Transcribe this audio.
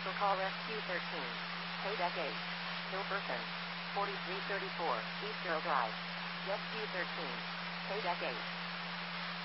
Commercial call SQ13. Paydeck 8. No person. 4334 East Earl Drive. SQ13. Paydeck 8.